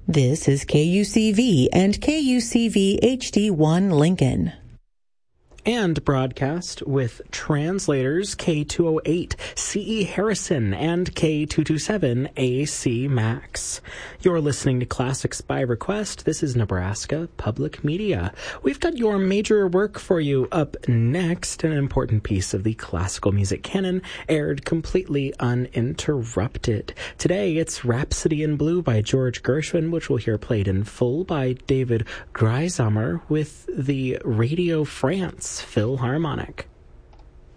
This is KUCV and KUCV HD1 Lincoln. And broadcast with translators K208 CE Harrison and K227 AC Max. You're listening to Classics by Request. This is Nebraska Public Media. We've got your major work for you up next. An important piece of the classical music canon aired completely uninterrupted. Today it's Rhapsody in Blue by George Gershwin, which we'll hear played in full by David Greisamer with the Radio France Philharmonic.